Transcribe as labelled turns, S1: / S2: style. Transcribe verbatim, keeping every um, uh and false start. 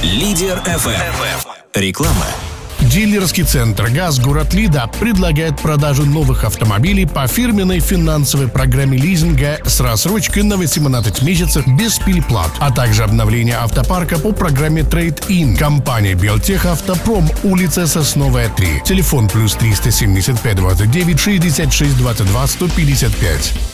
S1: Лидер эф эм. Реклама.
S2: Дилерский центр «ГАЗ» город Лида предлагает продажу новых автомобилей по фирменной финансовой программе лизинга с рассрочкой на восемнадцать месяцев без переплат, а также обновление автопарка по программе Trade-in. Компания «Белтех Автопром», улица Сосновая, три. Телефон плюс триста семьдесят пять двадцать девять шестьдесят шесть двадцать два сто пятьдесят пять.